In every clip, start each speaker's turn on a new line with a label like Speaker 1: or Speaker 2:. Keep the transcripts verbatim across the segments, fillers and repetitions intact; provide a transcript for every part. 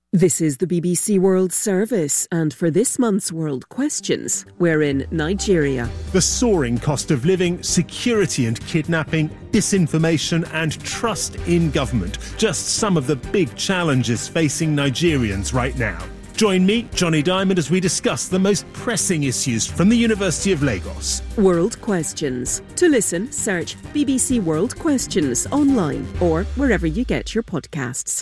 Speaker 1: This is the B B C World Service, and for this month's World Questions, we're in Nigeria.
Speaker 2: The soaring cost of living, security and kidnapping, disinformation and trust in government. Just some of the big challenges facing Nigerians right now. Join me, Johnny Diamond, as we discuss the most pressing issues from the University of Lagos.
Speaker 1: World Questions. To listen, search B B C World Questions online or wherever you get your podcasts.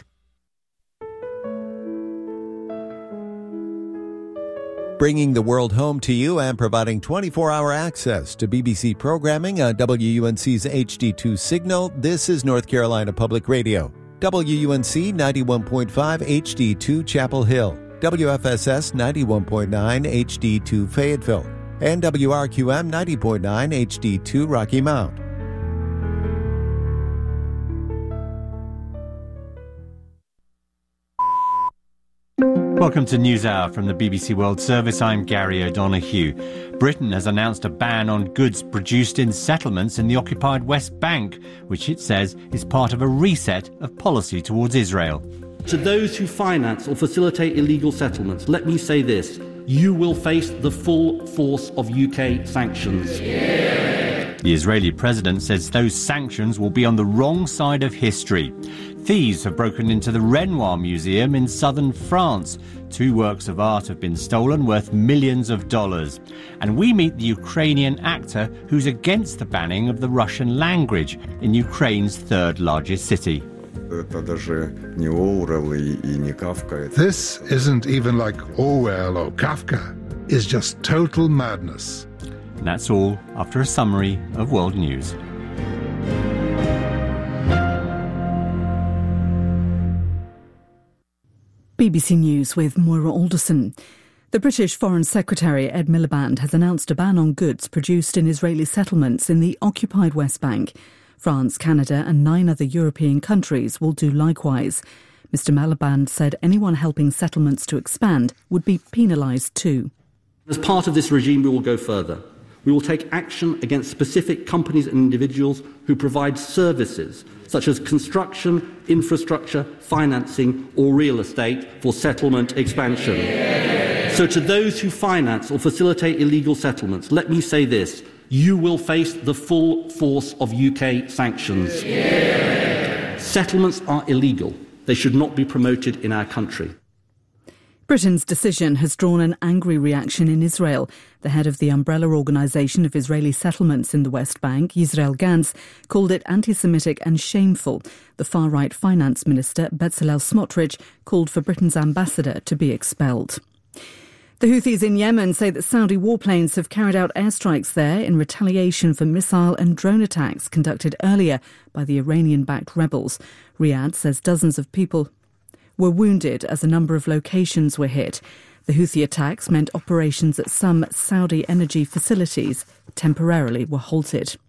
Speaker 3: Bringing the world home to you and providing twenty-four hour access to B B C programming on W U N C's H D two signal, this is North Carolina Public Radio. W U N C ninety-one point five H D two Chapel Hill, W F S S ninety-one point nine H D two Fayetteville, and W R Q M ninety point nine H D two Rocky Mount.
Speaker 4: Welcome to NewsHour from the B B C World Service. I'm Gary O'Donoghue. Britain has announced a ban on goods produced in settlements in the occupied West Bank, which it says is part of a reset of policy towards Israel.
Speaker 5: To those who finance or facilitate illegal settlements, let me say this: you will face the full force of U K sanctions.
Speaker 4: Yeah. The Israeli president says those sanctions will be on the wrong side of history. Thieves have broken into the Renoir Museum in southern France. Two works of art have been stolen worth millions of dollars. And we meet the Ukrainian actor who's against the banning of the Russian language in Ukraine's third largest city.
Speaker 6: This isn't even like Orwell or Kafka. It's just total madness.
Speaker 4: And that's all after a summary of world news.
Speaker 7: B B C News with Moira Alderson. The British Foreign Secretary Ed Miliband has announced a ban on goods produced in Israeli settlements in the occupied West Bank. France, Canada and nine other European countries will do likewise. Mister Miliband said anyone helping settlements to expand would be penalised too.
Speaker 5: As part of this regime, we will go further. We will take action against specific companies and individuals who provide services such as construction, infrastructure, financing or real estate for settlement expansion. Yeah. So to those who finance or facilitate illegal settlements, let me say this: you will face the full force of U K sanctions. Yeah. Settlements are illegal. They should not be promoted in our country.
Speaker 7: Britain's decision has drawn an angry reaction in Israel. The head of the umbrella organisation of Israeli settlements in the West Bank, Yisrael Gantz, called it anti-Semitic and shameful. The far-right finance minister, Bezalel Smotrich, called for Britain's ambassador to be expelled. The Houthis in Yemen say that Saudi warplanes have carried out airstrikes there in retaliation for missile and drone attacks conducted earlier by the Iranian-backed rebels. Riyadh says dozens of people were wounded as a number of locations were hit. The Houthi attacks meant operations at some Saudi energy facilities temporarily were halted.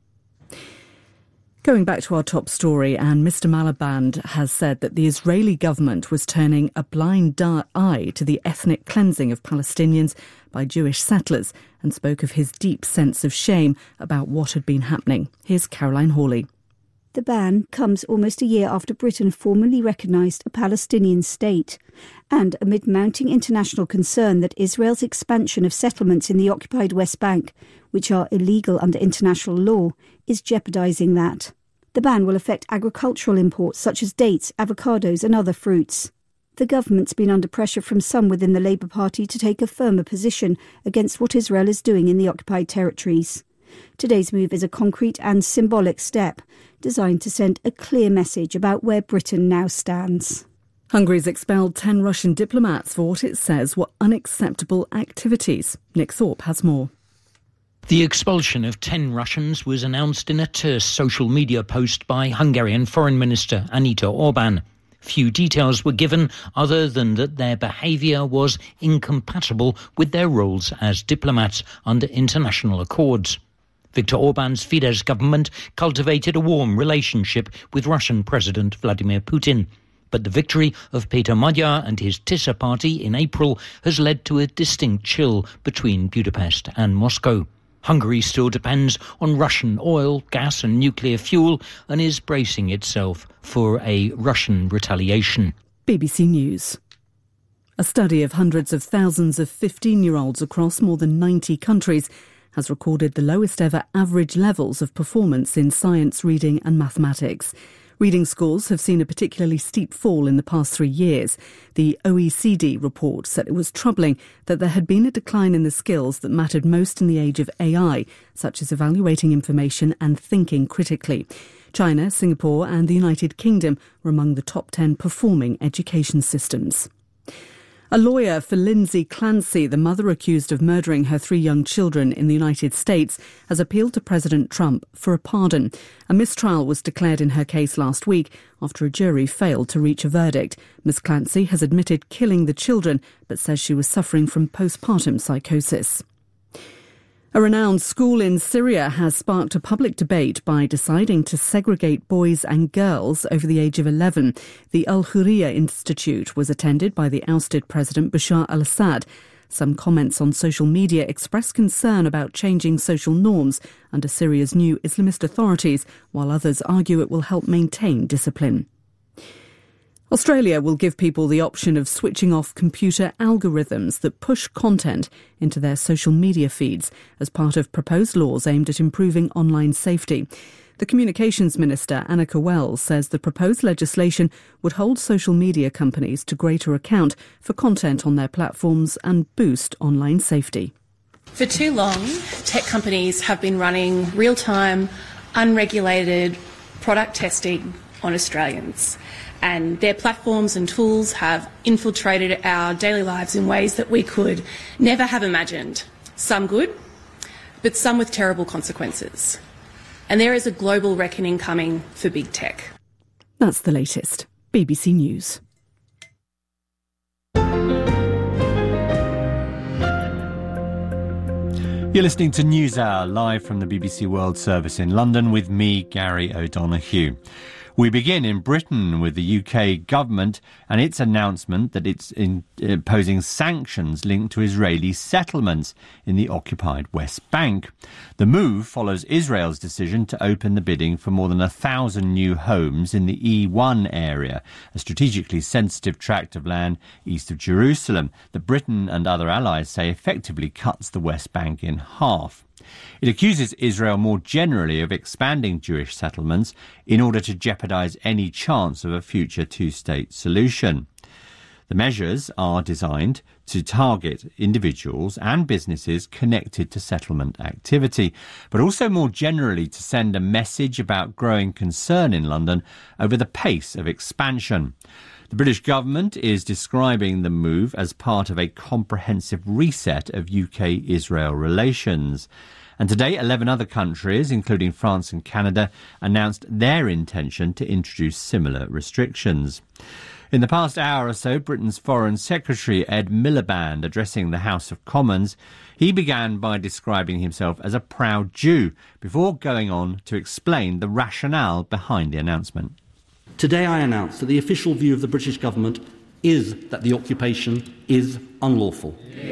Speaker 7: Going back to our top story, and Mister Miliband has said that the Israeli government was turning a blind eye to the ethnic cleansing of Palestinians by Jewish settlers and spoke of his deep sense of shame about what had been happening. Here's Caroline Hawley.
Speaker 8: The ban comes almost a year after Britain formally recognised a Palestinian state, and amid mounting international concern that Israel's expansion of settlements in the occupied West Bank, which are illegal under international law, is jeopardising that. The ban will affect agricultural imports such as dates, avocados and other fruits. The government's been under pressure from some within the Labour Party to take a firmer position against what Israel is doing in the occupied territories. Today's move is a concrete and symbolic step designed to send a clear message about where Britain now stands.
Speaker 7: Hungary's expelled ten Russian diplomats for what it says were unacceptable activities. Nick Thorpe has more.
Speaker 9: The expulsion of ten Russians was announced in a terse social media post by Hungarian Foreign Minister Anita Orban. Few details were given other than that their behaviour was incompatible with their roles as diplomats under international accords. Viktor Orban's Fidesz government cultivated a warm relationship with Russian President Vladimir Putin. But the victory of Peter Magyar and his Tisza party in April has led to a distinct chill between Budapest and Moscow. Hungary still depends on Russian oil, gas and nuclear fuel and is bracing itself for a Russian retaliation.
Speaker 7: B B C News. A study of hundreds of thousands of fifteen-year-olds across more than ninety countries has recorded the lowest ever average levels of performance in science, reading and mathematics. Reading scores have seen a particularly steep fall in the past three years. The O E C D report said it was troubling that there had been a decline in the skills that mattered most in the age of A I, such as evaluating information and thinking critically. China, Singapore and the United Kingdom were among the top ten performing education systems. A lawyer for Lindsay Clancy, the mother accused of murdering her three young children in the United States, has appealed to President Trump for a pardon. A mistrial was declared in her case last week after a jury failed to reach a verdict. Miss Clancy has admitted killing the children, but says she was suffering from postpartum psychosis. A renowned school in Syria has sparked a public debate by deciding to segregate boys and girls over the age of eleven. The Al Hurriya Institute was attended by the ousted President Bashar al-Assad. Some comments on social media express concern about changing social norms under Syria's new Islamist authorities, while others argue it will help maintain discipline. Australia will give people the option of switching off computer algorithms that push content into their social media feeds as part of proposed laws aimed at improving online safety. The Communications Minister, Annika Wells, says the proposed legislation would hold social media companies to greater account for content on their platforms and boost online safety.
Speaker 10: For too long, tech companies have been running real-time, unregulated product testing on Australians. And their platforms and tools have infiltrated our daily lives in ways that we could never have imagined. Some good, but some with terrible consequences. And there is a global reckoning coming for big tech.
Speaker 7: That's the latest. B B C News.
Speaker 4: You're listening to NewsHour, live from the B B C World Service in London with me, Gary O'Donoghue. We begin in Britain with the U K government and its announcement that it's in, imposing sanctions linked to Israeli settlements in the occupied West Bank. The move follows Israel's decision to open the bidding for more than a thousand new homes in the E one area, a strategically sensitive tract of land east of Jerusalem that Britain and other allies say effectively cuts the West Bank in half. It accuses Israel more generally of expanding Jewish settlements in order to jeopardise any chance of a future two-state solution. The measures are designed to target individuals and businesses connected to settlement activity, but also more generally to send a message about growing concern in London over the pace of expansion. The British government is describing the move as part of a comprehensive reset of U K-Israel relations. And today, eleven other countries, including France and Canada, announced their intention to introduce similar restrictions. In the past hour or so, Britain's Foreign Secretary Ed Miliband, addressing the House of Commons, he began by describing himself as a proud Jew, before going on to explain the rationale behind the announcement.
Speaker 5: Today I announce that the official view of the British government is that the occupation is unlawful.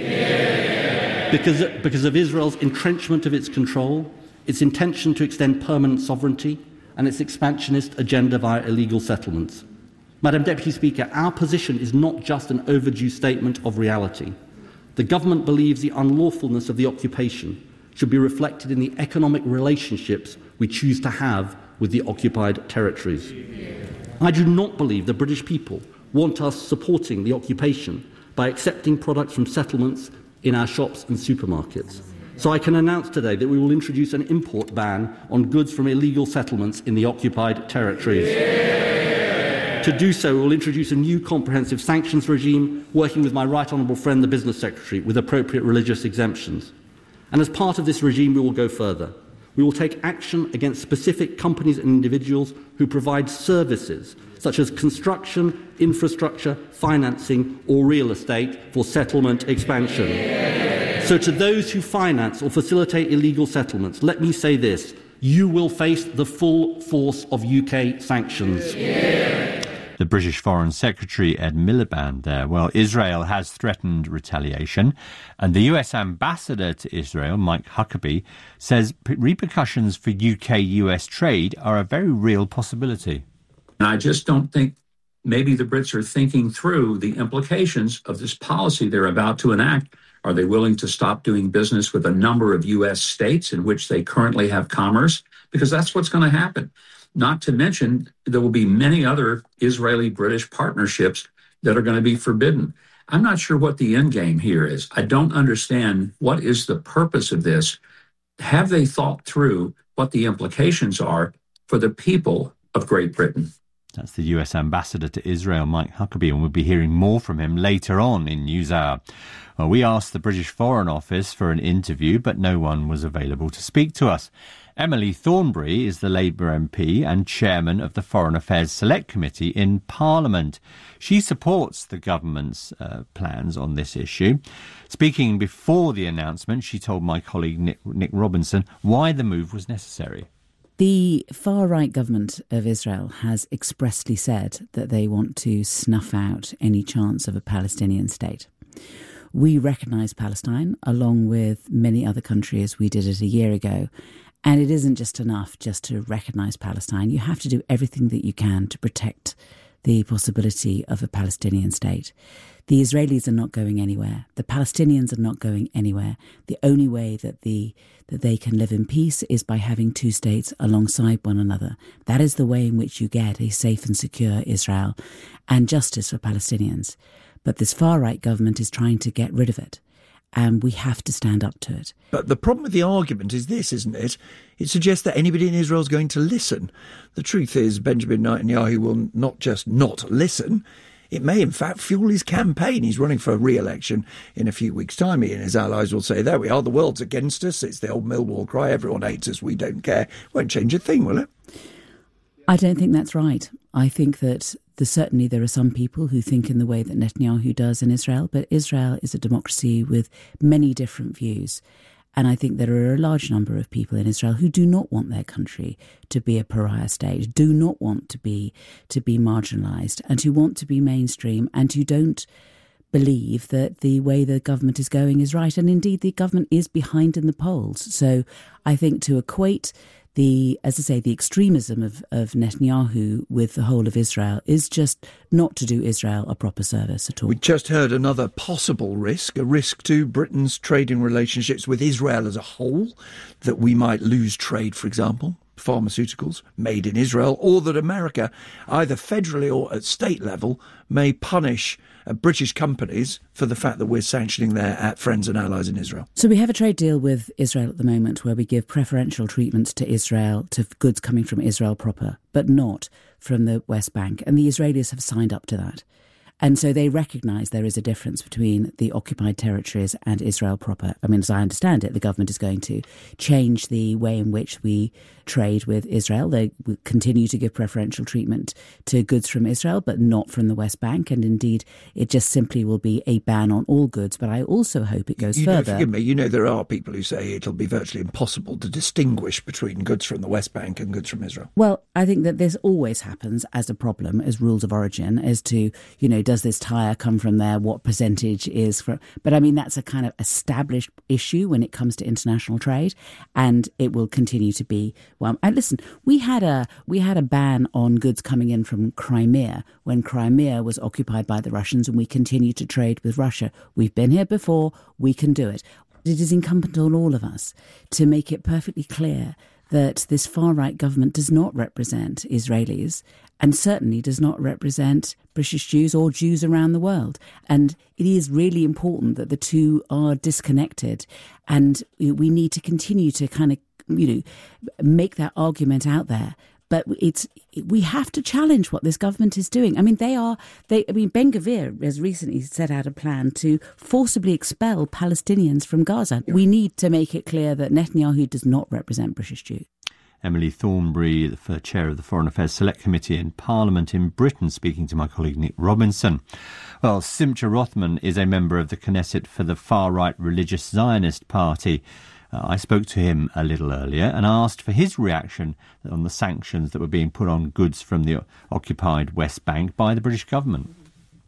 Speaker 5: Yeah. Because, because of Israel's entrenchment of its control, its intention to extend permanent sovereignty, and its expansionist agenda via illegal settlements. Madam Deputy Speaker, our position is not just an overdue statement of reality. The government believes the unlawfulness of the occupation should be reflected in the economic relationships we choose to have with the occupied territories. I do not believe the British people want us supporting the occupation by accepting products from settlements in our shops and supermarkets. So I can announce today that we will introduce an import ban on goods from illegal settlements in the occupied territories. Yeah. To do so, we will introduce a new comprehensive sanctions regime, working with my right honourable friend, the Business Secretary, with appropriate religious exemptions. And as part of this regime, we will go further. We will take action against specific companies and individuals who provide services such as construction, infrastructure, financing or real estate for settlement expansion. Yeah. So to those who finance or facilitate illegal settlements, let me say this: you will face the full force of U K sanctions. Yeah.
Speaker 4: The British Foreign Secretary Ed Miliband there. Well, Israel has threatened retaliation, and the U S Ambassador to Israel, Mike Huckabee, says repercussions for U K U S trade are a very real possibility.
Speaker 11: And I just don't think maybe the Brits are thinking through the implications of this policy they're about to enact. Are they willing to stop doing business with a number of U S states in which they currently have commerce? Because that's what's going to happen. Not to mention, there will be many other Israeli-British partnerships that are going to be forbidden. I'm not sure what the end game here is. I don't understand what is the purpose of this. Have they thought through what the implications are for the people of Great Britain?
Speaker 4: That's the U S Ambassador to Israel, Mike Huckabee, and we'll be hearing more from him later on in NewsHour. Well, we asked the British Foreign Office for an interview, but no one was available to speak to us. Emily Thornberry is the Labour M P and chairman of the Foreign Affairs Select Committee in Parliament. She supports the government's uh, plans on this issue. Speaking before the announcement, she told my colleague Nick, Nick Robinson why the move was necessary.
Speaker 12: The far-right government of Israel has expressly said that they want to snuff out any chance of a Palestinian state. We recognise Palestine, along with many other countries. We did it a year ago. And it isn't just enough just to recognise Palestine. You have to do everything that you can to protect the possibility of a Palestinian state. The Israelis are not going anywhere. The Palestinians are not going anywhere. The only way that the that they can live in peace is by having two states alongside one another. That is the way in which you get a safe and secure Israel and justice for Palestinians. But this far-right government is trying to get rid of it. And we have to stand up to it.
Speaker 13: But the problem with the argument is this, isn't it? It suggests that anybody in Israel is going to listen. The truth is Benjamin Netanyahu will not just not listen. It may, in fact, fuel his campaign. He's running for re-election in a few weeks' time. He and his allies will say, there we are, the world's against us. It's the old Millwall cry. Everyone hates us. We don't care. Won't change a thing, will it?
Speaker 12: I don't think that's right. I think that the, certainly there are some people who think in the way that Netanyahu does in Israel, but Israel is a democracy with many different views. And I think there are a large number of people in Israel who do not want their country to be a pariah state, do not want to be to be marginalised, and who want to be mainstream, and who don't believe that the way the government is going is right. And indeed, the government is behind in the polls. So I think to equate the, as I say, the extremism of, of Netanyahu with the whole of Israel is just not to do Israel a proper service at all.
Speaker 13: We just heard another possible risk, a risk to Britain's trading relationships with Israel as a whole, that we might lose trade, for example, pharmaceuticals made in Israel, or that America, either federally or at state level, may punish uh, British companies for the fact that we're sanctioning their uh, friends and allies in Israel.
Speaker 12: So we have a trade deal with Israel at the moment where we give preferential treatment to Israel, to goods coming from Israel proper, but not from the West Bank. And the Israelis have signed up to that. And so they recognise there is a difference between the occupied territories and Israel proper. I mean, as I understand it, the government is going to change the way in which we trade with Israel. They will continue to give preferential treatment to goods from Israel, but not from the West Bank. And indeed, it just simply will be a ban on all goods. But I also hope it goes
Speaker 13: you
Speaker 12: further.
Speaker 13: Know, forgive me, you know there are people who say it'll be virtually impossible to distinguish between goods from the West Bank and goods from Israel.
Speaker 12: Well, I think that this always happens as a problem, as rules of origin, as to, you know, does this tyre come from there? What percentage is from? But I mean, that's a kind of established issue when it comes to international trade, and it will continue to be. Well, and listen, we had a we had a ban on goods coming in from Crimea when Crimea was occupied by the Russians, and we continue to trade with Russia. We've been here before. We can do it. It is incumbent on all of us to make it perfectly clear that this far-right government does not represent Israelis and certainly does not represent British Jews or Jews around the world. And it is really important that the two are disconnected, and we need to continue to kind of, you know, make that argument out there. But it's we have to challenge what this government is doing. I mean, they are they. I mean, Ben Gvir has recently set out a plan to forcibly expel Palestinians from Gaza. We need to make it clear that Netanyahu does not represent British Jews.
Speaker 4: Emily Thornberry, the chair of the Foreign Affairs Select Committee in Parliament in Britain, speaking to my colleague Nick Robinson. Well, Simcha Rothman is a member of the Knesset for the far-right Religious Zionist Party. Uh, I spoke to him a little earlier and asked for his reaction on the sanctions that were being put on goods from the occupied West Bank by the British government.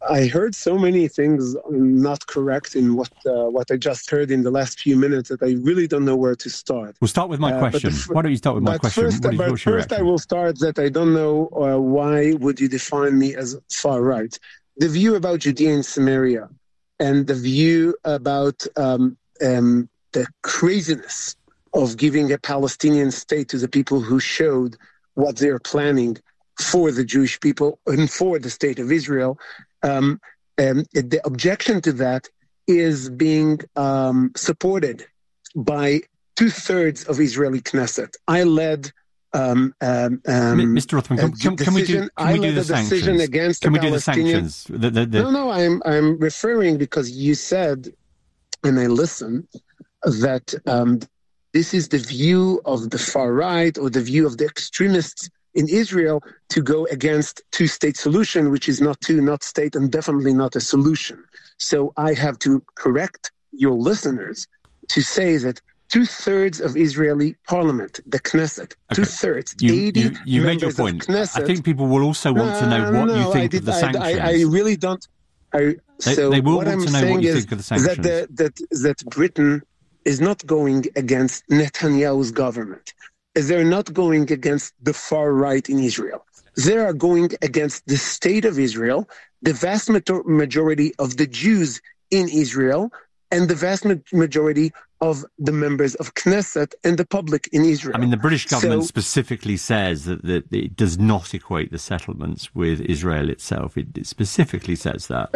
Speaker 14: I heard so many things not correct in what uh, what I just heard in the last few minutes that I really don't know where to start.
Speaker 4: We'll start with my
Speaker 14: Uh,
Speaker 4: question.
Speaker 14: f-
Speaker 4: Why don't you start with my
Speaker 14: but
Speaker 4: question?
Speaker 14: First,
Speaker 4: What is-
Speaker 14: but
Speaker 4: what's your
Speaker 14: first I
Speaker 4: reaction?
Speaker 14: will start that I don't know uh, why would you define me as far right. The view about Judea and Samaria and the view about um, um, the craziness of giving a Palestinian state to the people who showed what they're planning for the Jewish people and for the state of Israel. Um, um, the objection to that is being um, supported by two-thirds of Israeli Knesset. I led um, um, um,
Speaker 4: Mister Rothman, can, can, can we do, can
Speaker 14: I
Speaker 4: we do
Speaker 14: led
Speaker 4: the
Speaker 14: a decision
Speaker 4: sanctions?
Speaker 14: against
Speaker 4: Can
Speaker 14: the
Speaker 4: we do the
Speaker 14: Palestinian-
Speaker 4: sanctions? The, the, the,
Speaker 14: No, no, I'm I'm referring because you said, and I listened, that um, this is the view of the far right or the view of the extremists in Israel to go against two-state solution, which is not two, not state, and definitely not a solution. So I have to correct your listeners to say that two-thirds of Israeli parliament, the Knesset,
Speaker 4: Okay.
Speaker 14: two-thirds,
Speaker 4: You,
Speaker 14: eighty
Speaker 4: you, you made your
Speaker 14: members of
Speaker 4: point.
Speaker 14: Knesset.
Speaker 4: I think people will also want to know what
Speaker 14: No,
Speaker 4: you
Speaker 14: no,
Speaker 4: think
Speaker 14: I
Speaker 4: of
Speaker 14: did-
Speaker 4: the
Speaker 14: I-
Speaker 4: sanctions.
Speaker 14: I, I really don't. I,
Speaker 4: They-
Speaker 14: so
Speaker 4: they will
Speaker 14: what
Speaker 4: want
Speaker 14: I'm
Speaker 4: to know what
Speaker 14: saying
Speaker 4: you
Speaker 14: is
Speaker 4: think of the
Speaker 14: that,
Speaker 4: sanctions.
Speaker 14: the, that that Britain is not going against Netanyahu's government. They're not going against the far right in Israel. They are going against the state of Israel, the vast major- majority of the Jews in Israel, and the vast ma- majority of the members of Knesset and the public in Israel.
Speaker 4: I mean, the British government
Speaker 14: So-
Speaker 4: specifically says that, that it does not equate the settlements with Israel itself. It, it specifically says that.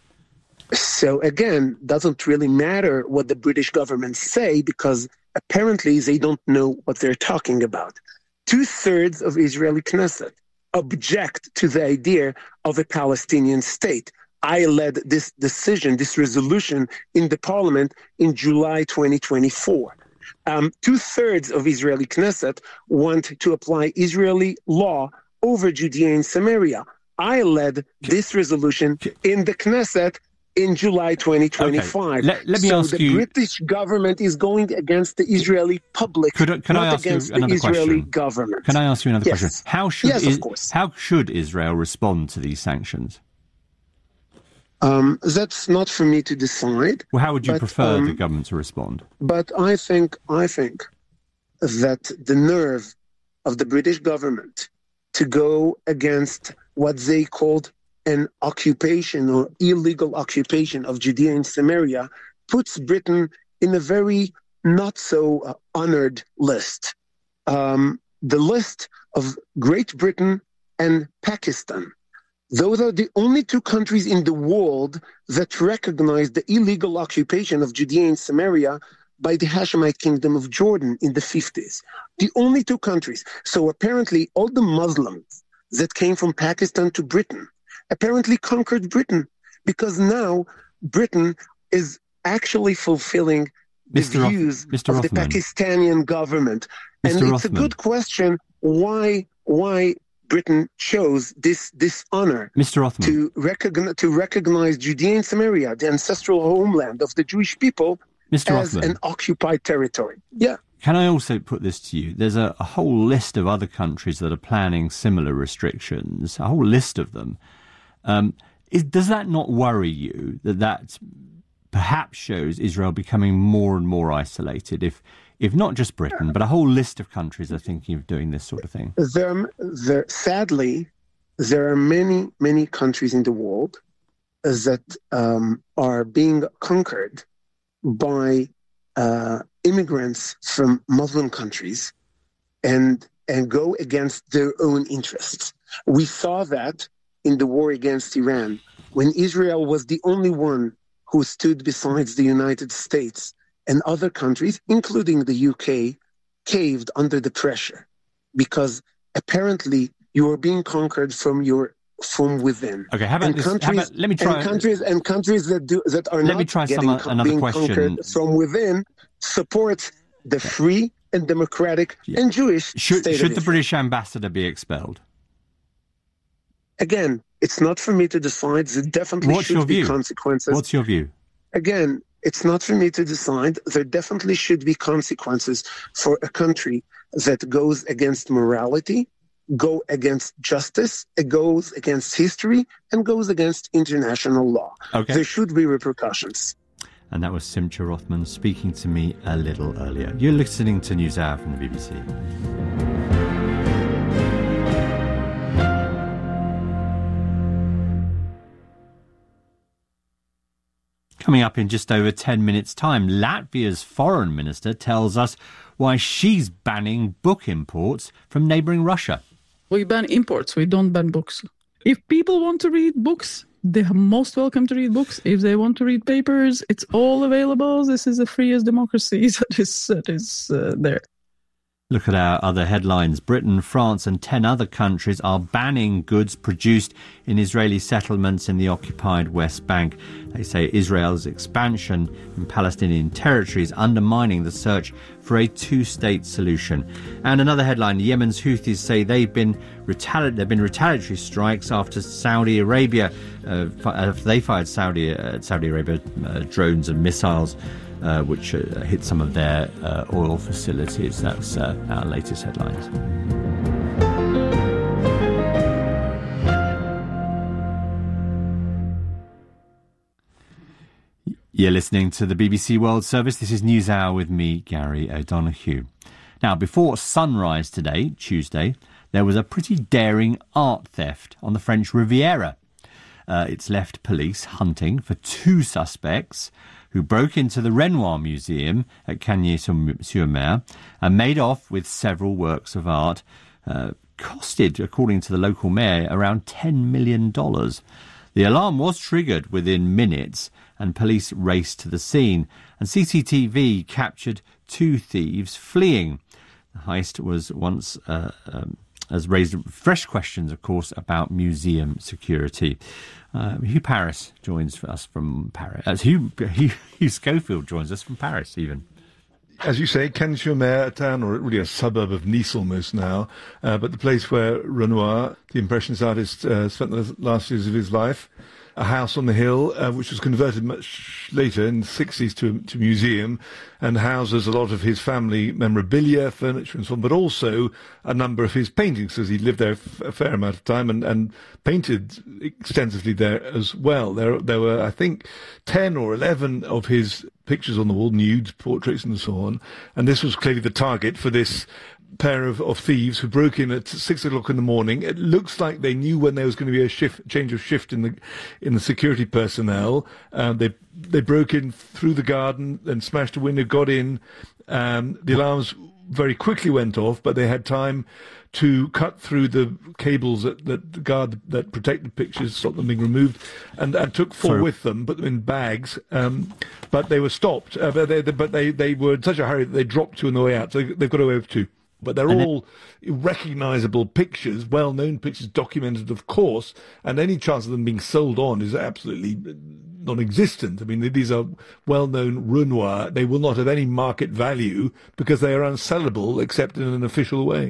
Speaker 14: So again, doesn't really matter what the British government say because apparently they don't know what they're talking about. Two-thirds of Israeli Knesset object to the idea of a Palestinian state. I led this decision, this resolution in the parliament in July twenty twenty-four. Um, two-thirds of Israeli Knesset want to apply Israeli law over Judea and Samaria. I led this resolution in the Knesset in July twenty twenty-five.
Speaker 4: Okay. Let- let me
Speaker 14: so
Speaker 4: ask
Speaker 14: the
Speaker 4: you-
Speaker 14: British government is going against the Israeli public,
Speaker 4: Could I- can I
Speaker 14: not
Speaker 4: ask you
Speaker 14: against
Speaker 4: another
Speaker 14: the Israeli
Speaker 4: question?
Speaker 14: government.
Speaker 4: Can I ask you another
Speaker 14: Yes.
Speaker 4: question? How should
Speaker 14: Yes, of
Speaker 4: is-
Speaker 14: course.
Speaker 4: how should Israel respond to these sanctions?
Speaker 14: Um, that's not for me to decide.
Speaker 4: Well, how would you
Speaker 14: but,
Speaker 4: prefer
Speaker 14: um,
Speaker 4: the government to respond?
Speaker 14: But I think I think that the nerve of the British government to go against what they called an occupation or illegal occupation of Judea and Samaria puts Britain in a very not so uh, honored list. Um, the list of Great Britain and Pakistan. Those are the only two countries in the world that recognize the illegal occupation of Judea and Samaria by the Hashemite Kingdom of Jordan in the fifties. The only two countries. So apparently all the Muslims that came from Pakistan to Britain apparently conquered Britain because now Britain is actually fulfilling the
Speaker 4: Mister Roth-
Speaker 14: views
Speaker 4: Mister
Speaker 14: of
Speaker 4: Rothman.
Speaker 14: the Pakistani government.
Speaker 4: Mister
Speaker 14: And it's
Speaker 4: Rothman.
Speaker 14: a good question why why Britain chose this dishonor
Speaker 4: Mister Rothman.
Speaker 14: to recognize to recognize Judea and Samaria, the ancestral homeland of the Jewish people,
Speaker 4: Mister
Speaker 14: as
Speaker 4: Rothman.
Speaker 14: an occupied territory. Yeah.
Speaker 4: Can I also put this to you? There's a, a whole list of other countries that are planning similar restrictions, a whole list of them. Um, is, does that not worry you that that perhaps shows Israel becoming more and more isolated? If, if not just Britain, but a whole list of countries are thinking of doing this sort of thing.
Speaker 14: There, there, sadly, there are many, many countries in the world that um, are being conquered by uh, immigrants from Muslim countries and and go against their own interests. We saw that in the war against Iran, when Israel was the only one who stood besides the United States and other countries, including the U K, caved under the pressure because apparently you are being conquered from your from within.
Speaker 4: Okay, how about
Speaker 14: and
Speaker 4: this? How
Speaker 14: countries,
Speaker 4: about, let me try.
Speaker 14: and countries and countries that do that are
Speaker 4: Let
Speaker 14: not
Speaker 4: me try some,
Speaker 14: getting,
Speaker 4: uh, another
Speaker 14: being
Speaker 4: question.
Speaker 14: conquered from within support the free and democratic
Speaker 4: Yeah.
Speaker 14: and Jewish
Speaker 4: Should,
Speaker 14: state
Speaker 4: should
Speaker 14: of
Speaker 4: the
Speaker 14: Israel.
Speaker 4: British ambassador be expelled?
Speaker 14: Again, it's not for me to decide. There definitely
Speaker 4: What's
Speaker 14: should
Speaker 4: your
Speaker 14: be
Speaker 4: view?
Speaker 14: consequences.
Speaker 4: What's your view?
Speaker 14: Again, it's not for me to decide. There definitely should be consequences for a country that goes against morality go against justice, it goes against history, and goes against international law.
Speaker 4: Okay.
Speaker 14: There should be repercussions.
Speaker 4: And that was Simcha Rothman speaking to me a little earlier. You're listening to NewsHour from the B B C. Coming up in just over ten minutes' time, Latvia's foreign minister tells us why she's banning book imports from neighbouring Russia.
Speaker 15: We ban imports, we don't ban books. If people want to read books, they're most welcome to read books. If they want to read papers, it's all available. This is the freest democracy that is, that is uh, there.
Speaker 4: Look at our other headlines. Britain, France and ten other countries are banning goods produced in Israeli settlements in the occupied West Bank. They say Israel's expansion in Palestinian territory is undermining the search for a two-state solution. And another headline, Yemen's Houthis say they've been retali- there have been retaliatory strikes after Saudi Arabia, uh, after they fired Saudi, uh, Saudi Arabia uh, drones and missiles Uh, which uh, hit some of their uh, oil facilities. That's uh, our latest headlines. You're listening to the B B C World Service. This is NewsHour with me, Gary O'Donoghue. Now, before sunrise today, Tuesday, there was a pretty daring art theft on the French Riviera. Uh, it's left police hunting for two suspects who broke into the Renoir Museum at Cagnes-sur-Mer and made off with several works of art, uh, costed, according to the local mayor, around ten million dollars. The alarm was triggered within minutes and police raced to the scene, and C C T V captured two thieves fleeing. The heist was once uh, um, has raised fresh questions, of course, about museum security. Uh, Hugh Paris joins us from Paris. Uh, Hugh, Hugh, Hugh Schofield joins us from Paris, even.
Speaker 6: As you say, Cagnes-sur-Mer, a town, or really a suburb of Nice almost now, uh, but the place where Renoir, the Impressionist artist, uh, spent the last years of his life. A house on the hill, uh, which was converted much later in the sixties to, to a museum and houses a lot of his family memorabilia, furniture and so on, but also a number of his paintings, because he lived there f- a fair amount of time and, and painted extensively there as well. There, there were, I think, ten or eleven of his pictures on the wall, nudes, portraits and so on, and this was clearly the target for this pair of, of thieves who broke in at six o'clock in the morning. It looks like they knew when there was going to be a shift, change of shift in the in the security personnel. Uh, they they broke in through the garden and smashed a window, got in. Um, the alarms very quickly went off, but they had time to cut through the cables that, that guard that protect the pictures, stop them being removed, and, and took four Sorry. with them, put them in bags. Um, but they were stopped. Uh, but they, they, but they they were in such a hurry that they dropped two on the way out. So they've got away with two. But they're and all then, recognisable pictures, well-known pictures, documented, of course, and any chance of them being sold on is absolutely non-existent. I mean, these are well-known Renoir. They will not have any market value because they are unsellable except in an official way.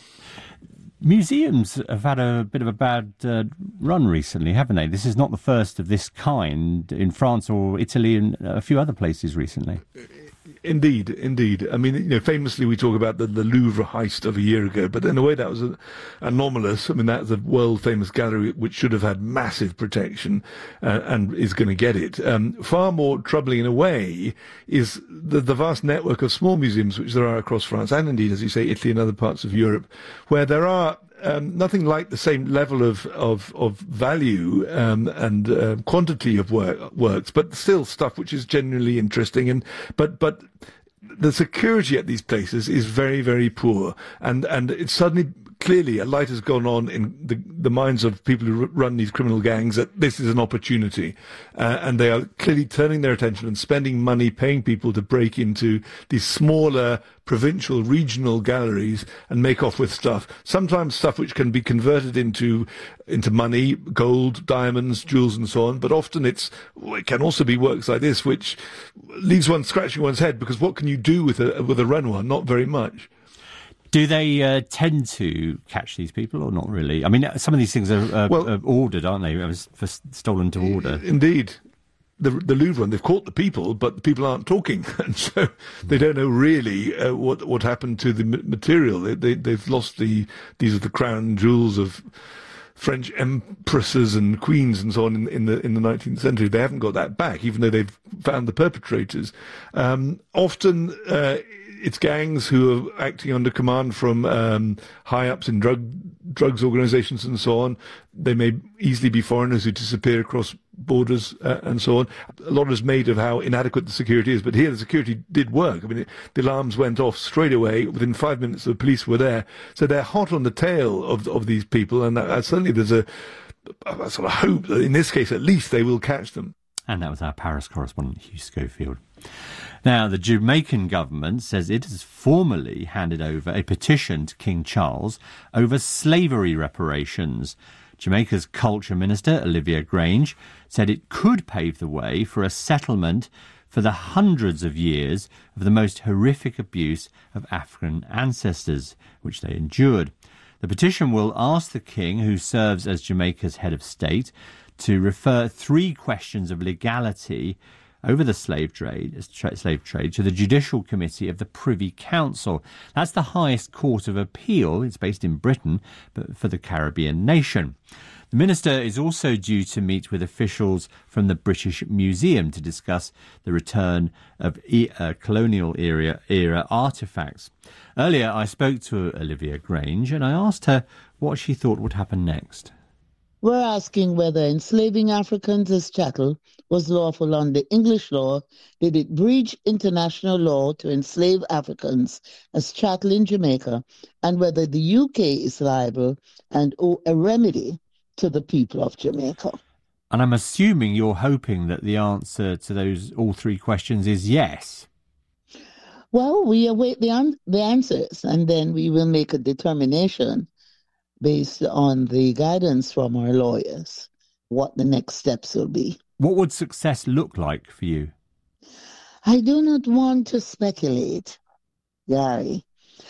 Speaker 4: Museums have had a bit of a bad uh, run recently, haven't they? This is not the first of this kind in France or Italy and a few other places recently.
Speaker 6: Indeed, indeed. I mean, you know, famously we talk about the, the Louvre heist of a year ago, but in a way that was a, anomalous. I mean, that's a world-famous gallery which should have had massive protection uh, and is going to get it. Um, far more troubling in a way is the, the vast network of small museums which there are across France and indeed, as you say, Italy and other parts of Europe, where there are Um, nothing like the same level of of, of value um, and uh, quantity of work, works, but still stuff which is genuinely interesting. And but but the security at these places is very very poor, and and it's suddenly. Clearly, a light has gone on in the, the minds of people who run these criminal gangs that this is an opportunity. Uh, and they are clearly turning their attention and spending money, paying people to break into these smaller provincial, regional galleries and make off with stuff. Sometimes stuff which can be converted into into money, gold, diamonds, jewels and so on. But often it's it can also be works like this which leaves one scratching one's head, because what can you do with a, with a Renoir? Not very much.
Speaker 4: Do they uh, tend to catch these people or not really? I mean, some of these things are, uh,
Speaker 6: well,
Speaker 4: are ordered, aren't they? For stolen to order.
Speaker 6: Indeed. the, the Louvre one, they've caught the people, but the people aren't talking, and so they don't know really uh, what what happened to the material. They, they they've lost the these are the crown jewels of French empresses and queens and so on in, in the in the nineteenth century. They haven't got that back, even though they've found the perpetrators. Um, often uh, it's gangs who are acting under command from um, high ups in drug drugs organisations and so on. They may easily be foreigners who disappear across borders uh, and so on. A lot is made of how inadequate the security is, but here the security did work. I mean, it, the alarms went off straight away. Within five minutes, the police were there. So they're hot on the tail of of these people, and uh, certainly there's a, a sort of hope that in this case, at least, they will catch them.
Speaker 4: And that was our Paris correspondent, Hugh Schofield. Now, the Jamaican government says it has formally handed over a petition to King Charles over slavery reparations. Jamaica's culture minister, Olivia Grange, said it could pave the way for a settlement for the hundreds of years of the most horrific abuse of African ancestors, which they endured. The petition will ask the king, who serves as Jamaica's head of state, to refer three questions of legality over the slave trade, slave trade to the Judicial Committee of the Privy Council. That's the highest court of appeal. It's based in Britain, but for the Caribbean nation. The minister is also due to meet with officials from the British Museum to discuss the return of e- uh, colonial era, era artefacts. Earlier, I spoke to Olivia Grange and I asked her what she thought would happen next.
Speaker 16: We're asking whether enslaving Africans as chattel was lawful under English law. Did it breach international law to enslave Africans as chattel in Jamaica, and whether the U K is liable and owe a remedy to the people of Jamaica?
Speaker 4: And I'm assuming you're hoping that the answer to those all three questions is yes.
Speaker 16: Well, we await the, un- the answers, and then we will make a determination based on the guidance from our lawyers, what the next steps will be.
Speaker 4: What would success look like for you?
Speaker 16: I do not want to speculate, Gary.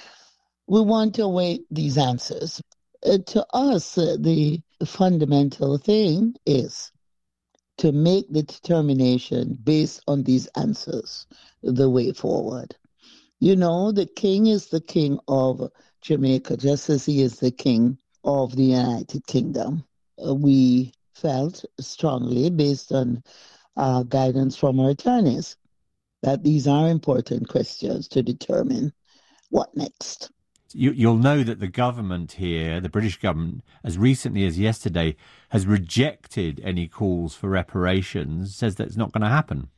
Speaker 16: We want to await these answers. Uh, to us, uh, the fundamental thing is to make the determination based on these answers, the way forward. You know, the king is the king of Jamaica, just as he is the king of the United Kingdom. Uh, we felt strongly, based on uh, guidance from our attorneys, that these are important questions to determine what next.
Speaker 4: You, you'll know that the government here, the British government, as recently as yesterday, has rejected any calls for reparations, says that it's not going to happen.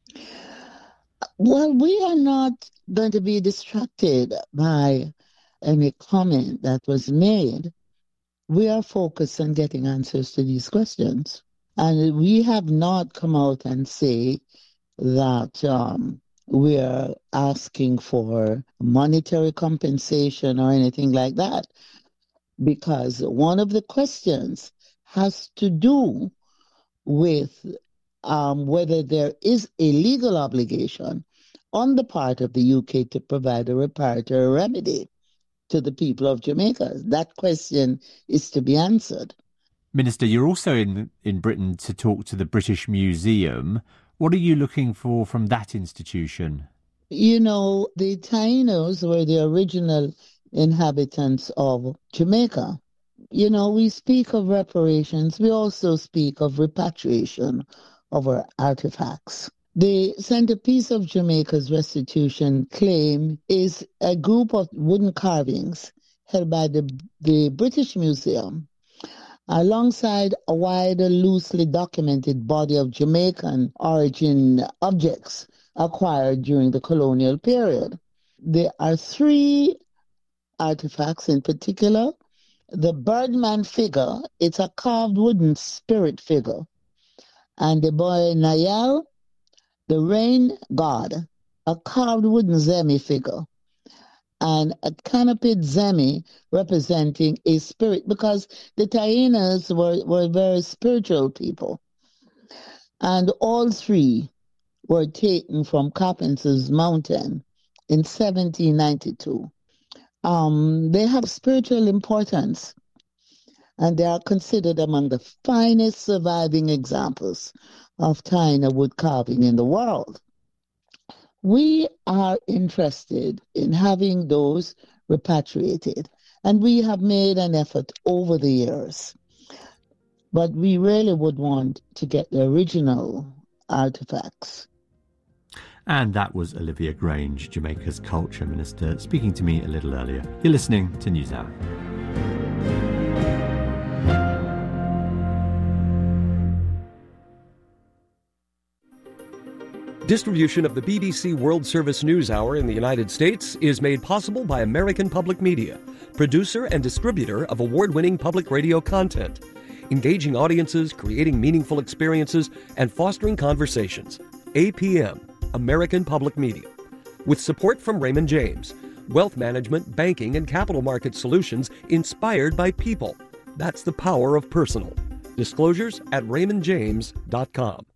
Speaker 16: Well, we are not going to be distracted by any comment that was made. We are focused on getting answers to these questions. And we have not come out and say that um, we are asking for monetary compensation or anything like that, because one of the questions has to do with um, whether there is a legal obligation on the part of the U K to provide a reparatory remedy to the people of Jamaica. That question is to be answered.
Speaker 4: Minister, you're also in, in Britain to talk to the British Museum. What are you looking for from that institution?
Speaker 16: You know, the Tainos were the original inhabitants of Jamaica. You know, we speak of reparations. We also speak of repatriation of our artifacts. The centerpiece of Jamaica's restitution claim is a group of wooden carvings held by the, the British Museum, alongside a wider, loosely documented body of Jamaican origin objects acquired during the colonial period. There are three artifacts in particular. The Birdman figure, it's a carved wooden spirit figure. And the boy Nayel, the rain god, a carved wooden zemi figure, and a canopied zemi representing a spirit, because the Tainas were, were very spiritual people. And all three were taken from Carpenter's Mountain in seventeen ninety-two. Um, they have spiritual importance. and they are considered among the finest surviving examples of Taino wood carving in the world. We are interested in having those repatriated, and we have made an effort over the years. But we really would want to get the original artifacts.
Speaker 4: And that was Olivia Grange, Jamaica's Culture Minister, speaking to me a little earlier. You're listening to NewsHour.
Speaker 17: Distribution of the B B C World Service News Hour in the United States is made possible by American Public Media, producer and distributor of award-winning public radio content, engaging audiences, creating meaningful experiences, and fostering conversations. A P M, American Public Media. With support from Raymond James, wealth management, banking, and capital market solutions inspired by people. That's the power of personal. Disclosures at raymond james dot com.